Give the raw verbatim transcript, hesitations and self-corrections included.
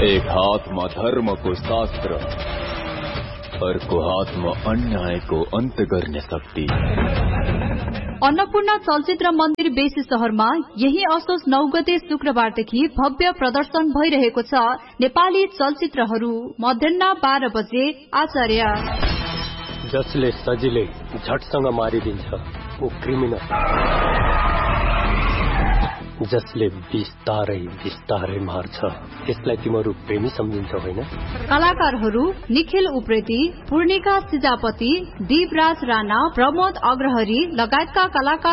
एक हातमा धर्मको शास्त्र, अर्को हातमा अन्यायको अन्त गर्ने शक्ति। अन्नपूर्ण चलचित्र मन्दिर बेसी शहरमा यही असोज नौ गते शुक्रबारदेखि भव्य प्रदर्शन भइरहेको छ। नेपाली चलचित्रहरू मध्याह बाह्र बजे। आचार्य जसले सजिलै झटसँग मारिदिन्छ ऊ क्रिमिनल, जसले बिस्तारै बिस्तारै मार्छ त्यसलाई तिमीहरू प्रेमी सम्झिन्छौ होइन? कलाकारहरू निखिल उप्रेती, पूर्णिका सिजापति, दीपराज राणा, प्रमोद अग्रहरी लगायतका कलाकार